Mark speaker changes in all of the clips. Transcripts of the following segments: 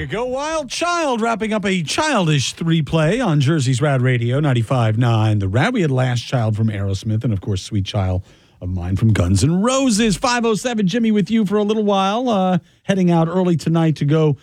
Speaker 1: you go, Wild Child, wrapping up a childish 3-play on Jersey's Rad Radio, 95.9 The Rad. We had Last Child from Aerosmith and, of course, Sweet Child of Mine from Guns N' Roses. 507 Jimmy with you for a little while, heading out early tonight to go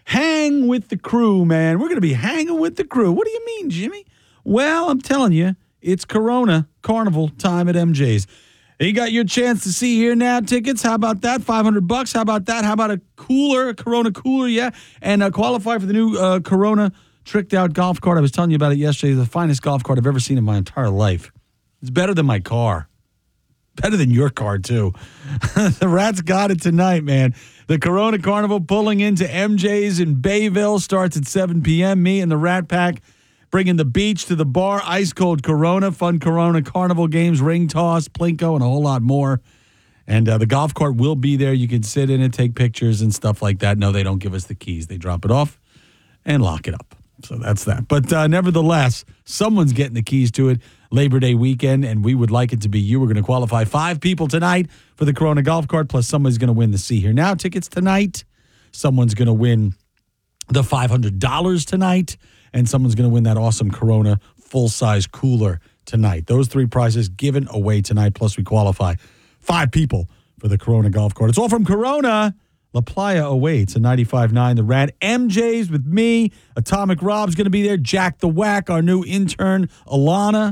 Speaker 1: hang with the crew, man. We're going to be hanging with the crew. What do you mean, Jimmy? Well, I'm telling you, it's Corona Carnival time at MJ's. You got your chance to see Here Now tickets. How about that? $500. How about that? How about a Corona cooler? Yeah. And qualify for the new Corona tricked out golf cart. I was telling you about it yesterday. The finest golf cart I've ever seen in my entire life. It's better than my car. Better than your car, too. The Rats got it tonight, man. The Corona Carnival pulling into MJ's in Bayville starts at 7 p.m. Me and the Rat Pack bringing the beach to the bar, ice-cold Corona, fun Corona Carnival games, ring toss, Plinko, and a whole lot more. And the golf cart will be there. You can sit in it, take pictures and stuff like that. No, they don't give us the keys. They drop it off and lock it up. So that's that. But nevertheless, someone's getting the keys to it Labor Day weekend, and we would like it to be you. We're going to qualify 5 people tonight for the Corona golf cart, plus someone's going to win the See Here Now tickets tonight. Someone's going to win the $500 tonight. And someone's going to win that awesome Corona full-size cooler tonight. Those 3 prizes given away tonight, plus we qualify 5 people for the Corona golf cart. It's all from Corona. La Playa awaits at 95.9 The Rad. MJ's with me. Atomic Rob's going to be there. Jack the Whack, our new intern, Alana.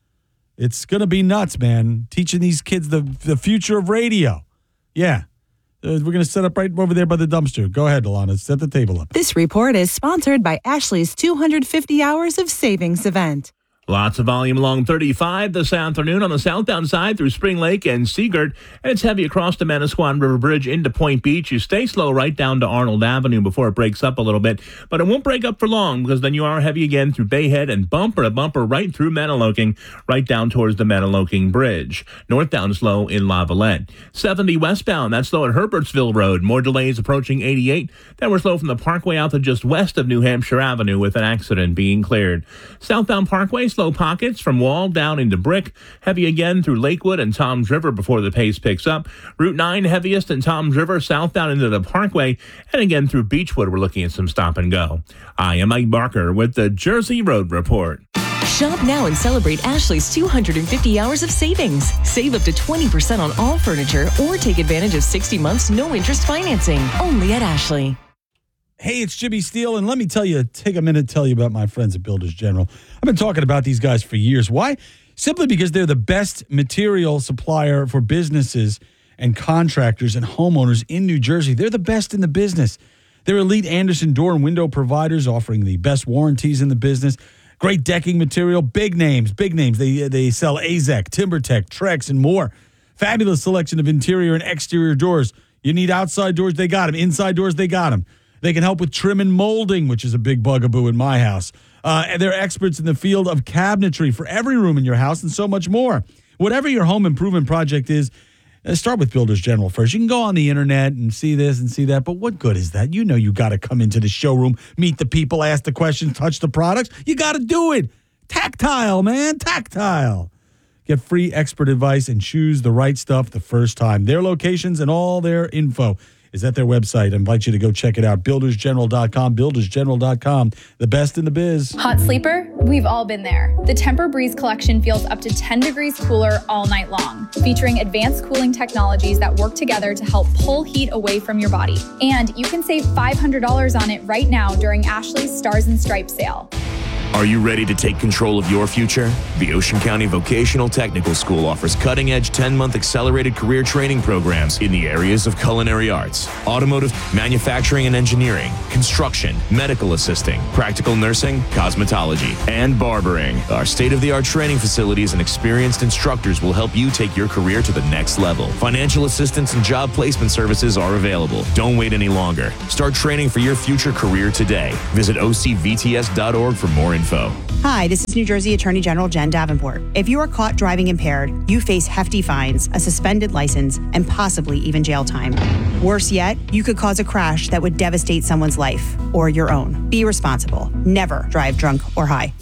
Speaker 1: It's going to be nuts, man. Teaching these kids the future of radio. Yeah. We're going to set up right over there by the dumpster. Go ahead, Alana. Set the table up.
Speaker 2: This report is sponsored by Ashley's 250 Hours of Savings event.
Speaker 3: Lots of volume along 35 this afternoon on the southbound side through Spring Lake and Seagirt, and it's heavy across the Manasquan River Bridge into Point Beach. You stay slow right down to Arnold Avenue before it breaks up a little bit, but it won't break up for long because then you are heavy again through Bayhead and bumper to bumper right through Manaloking, right down towards the Manaloking Bridge. Northbound slow in La Valette. 70 westbound, that's slow at Herbertsville Road. More delays approaching 88. Then we're slow from the Parkway out to just west of New Hampshire Avenue with an accident being cleared. Southbound Parkway, slow pockets from Wall down into Brick. Heavy again through Lakewood and Toms River before the pace picks up. Route 9 heaviest in Toms River southbound into the Parkway. And again through Beechwood, we're looking at some stop and go. I am Mike Barker with the Jersey Road Report.
Speaker 4: Shop now and celebrate Ashley's 250 hours of savings. Save up to 20% on all furniture or take advantage of 60 months no-interest financing. Only at Ashley.
Speaker 1: Hey, it's Jimmy Steele, and let me take a minute to tell you about my friends at Builders General. I've been talking about these guys for years. Why? Simply because they're the best material supplier for businesses and contractors and homeowners in New Jersey. They're the best in the business. They're elite Andersen door and window providers offering the best warranties in the business. Great decking material, big names. They sell AZEK, TimberTech, Trex, and more. Fabulous selection of interior and exterior doors. You need outside doors, they got them. Inside doors, they got them. They can help with trim and molding, which is a big bugaboo in my house. And they're experts in the field of cabinetry for every room in your house and so much more. Whatever your home improvement project is, start with Builders General first. You can go on the internet and see this and see that, but what good is that? You know you got to come into the showroom, meet the people, ask the questions, touch the products. You got to do it. Tactile, man, tactile. Get free expert advice and choose the right stuff the first time. Their locations and all their info is at their website. I invite you to go check it out. BuildersGeneral.com, BuildersGeneral.com, the best in the biz.
Speaker 5: Hot sleeper? We've all been there. The Temper-Breeze collection feels up to 10 degrees cooler all night long, featuring advanced cooling technologies that work together to help pull heat away from your body. And you can save $500 on it right now during Ashley's Stars and Stripes sale.
Speaker 6: Are you ready to take control of your future? The Ocean County Vocational Technical School offers cutting-edge 10-month accelerated career training programs in the areas of culinary arts, automotive, manufacturing and engineering, construction, medical assisting, practical nursing, cosmetology, and barbering. Our state-of-the-art training facilities and experienced instructors will help you take your career to the next level. Financial assistance and job placement services are available. Don't wait any longer. Start training for your future career today. Visit ocvts.org for more info.
Speaker 7: Hi, this is New Jersey Attorney General Jen Davenport. If you are caught driving impaired, you face hefty fines, a suspended license, and possibly even jail time. Worse yet, you could cause a crash that would devastate someone's life or your own. Be responsible. Never drive drunk or high.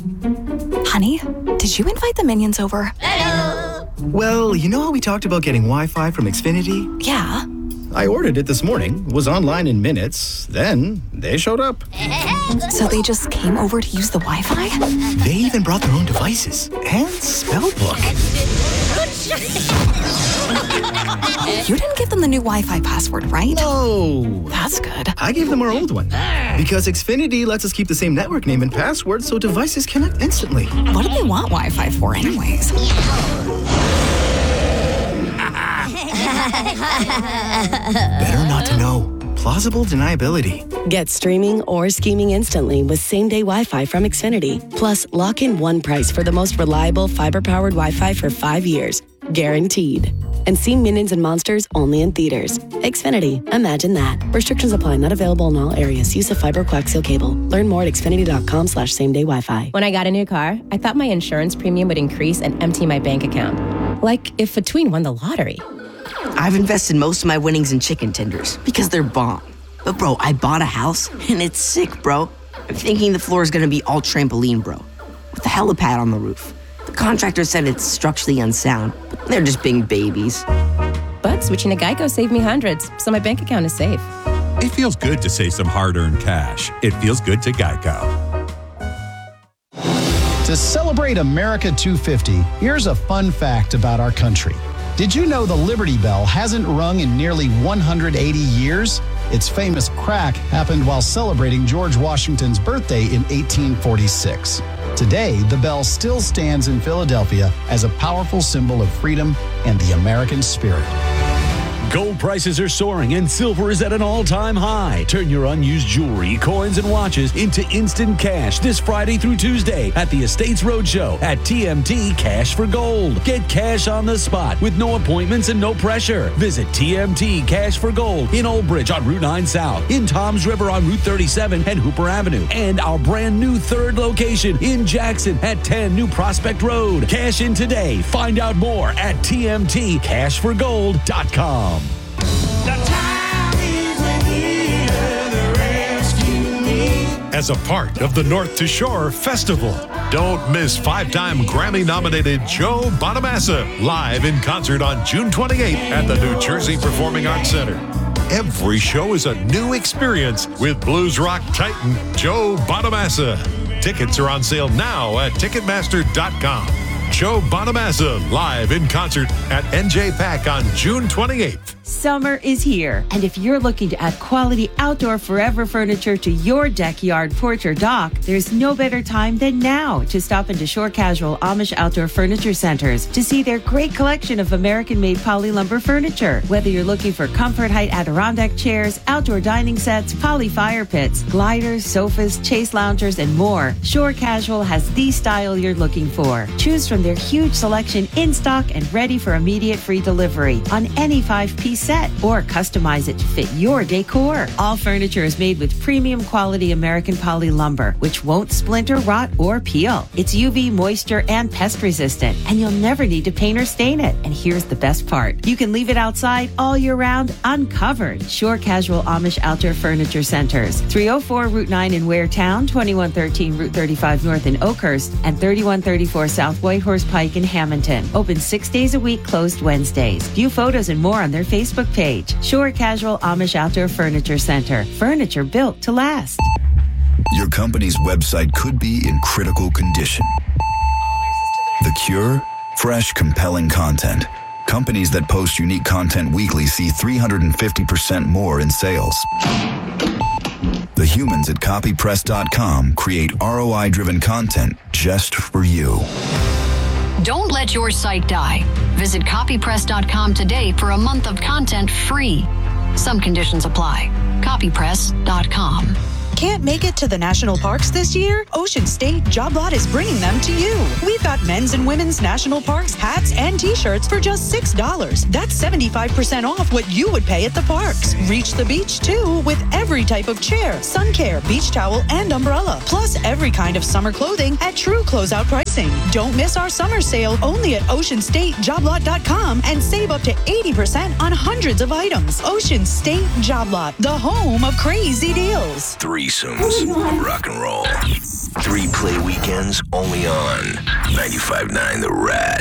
Speaker 8: Honey, did you invite the minions over?
Speaker 9: Hello! Well, you know how we talked about getting Wi-Fi from Xfinity?
Speaker 8: Yeah.
Speaker 9: I ordered it this morning, was online in minutes, then they showed up.
Speaker 8: So they just came over to use the Wi-Fi?
Speaker 9: They even brought their own devices and spell book.
Speaker 8: You didn't give them the new Wi-Fi password, right?
Speaker 9: No.
Speaker 8: That's good.
Speaker 9: I gave them our old one because Xfinity lets us keep the same network name and password so devices connect instantly.
Speaker 8: What do they want Wi-Fi for anyways?
Speaker 9: Better not to know. Plausible deniability.
Speaker 10: Get streaming or scheming instantly with same-day Wi-Fi from Xfinity. Plus, lock in one price for the most reliable fiber-powered Wi-Fi for 5 years. Guaranteed. And see Minions and Monsters only in theaters. Xfinity. Imagine that. Restrictions apply. Not available in all areas. Use of fiber coaxial cable. Learn more at xfinity.com/same-day Wi-Fi.
Speaker 11: When I got a new car, I thought my insurance premium would increase and empty my bank account. Like if a tween won the lottery.
Speaker 12: I've invested most of my winnings in chicken tenders because they're bomb. But bro, I bought a house and it's sick, bro. I'm thinking the floor is gonna be all trampoline, bro, with a helipad on the roof. The contractor said it's structurally unsound, but they're just being babies.
Speaker 11: But switching to Geico saved me hundreds, so my bank account is safe.
Speaker 13: It feels good to save some hard-earned cash. It feels good to Geico.
Speaker 14: To celebrate America 250, here's a fun fact about our country. Did you know the Liberty Bell hasn't rung in nearly 180 years? Its famous crack happened while celebrating George Washington's birthday in 1846. Today, the bell still stands in Philadelphia as a powerful symbol of freedom and the American spirit.
Speaker 15: Gold prices are soaring and silver is at an all-time high. Turn your unused jewelry, coins, and watches into instant cash this Friday through Tuesday at the Estates Roadshow at TMT Cash for Gold. Get cash on the spot with no appointments and no pressure. Visit TMT Cash for Gold in Old Bridge on Route 9 South, in Toms River on Route 37 and Hooper Avenue, and our brand new third location in Jackson at 10 New Prospect Road. Cash in today. Find out more at tmtcashforgold.com.
Speaker 16: As a part of the North to Shore Festival, don't miss 5-time Grammy-nominated Joe Bonamassa live in concert on June 28th at the New Jersey Performing Arts Center. Every show is a new experience with blues rock titan Joe Bonamassa. Tickets are on sale now at Ticketmaster.com. Joe Bonamassa live in concert at NJPAC on June 28th.
Speaker 17: Summer is here, and if you're looking to add quality outdoor forever furniture to your deck, yard, porch, or dock, there's no better time than now to stop into Shore Casual Amish Outdoor Furniture Centers to see their great collection of American-made poly lumber furniture. Whether you're looking for Comfort Height Adirondack chairs, outdoor dining sets, poly fire pits, gliders, sofas, chase loungers, and more, Shore Casual has the style you're looking for. Choose from their huge selection in stock and ready for immediate free delivery on any 5-piece set, or customize it to fit your decor. All furniture is made with premium quality American poly lumber, which won't splinter, rot, or peel. It's UV, moisture, and pest resistant, and you'll never need to paint or stain it. And here's the best part. You can leave it outside all year round uncovered. Shore Casual Amish Outdoor Furniture Centers. 304 Route 9 in Waretown, 2113 Route 35 North in Oakhurst, and 3134 South Whitehorse Pike in Hamilton. Open 6 days a week, closed Wednesdays. View photos and more on their Facebook page. Shore Casual Amish Outdoor Furniture Center. Furniture built to last.
Speaker 18: Your company's website could be in critical condition. The cure? Fresh, compelling content. Companies that post unique content weekly see 350% more in sales. The humans at copypress.com create ROI-driven content just for you.
Speaker 19: Don't let your site die. Visit copypress.com today for a month of content free. Some conditions apply. Copypress.com.
Speaker 20: Can't make it to the national parks this year? Ocean State Job Lot is bringing them to you. We've got men's and women's national parks, hats, and t-shirts for just $6. That's 75% off what you would pay at the parks. Reach the beach, too, with every type of chair, sun care, beach towel, and umbrella. Plus, every kind of summer clothing at true closeout pricing. Don't miss our summer sale only at OceanStateJobLot.com and save up to 80% on hundreds of items. Ocean State Job Lot, the home of crazy deals.
Speaker 21: Threesomes of rock and roll. 3 play weekends only on 95.9 The Rat.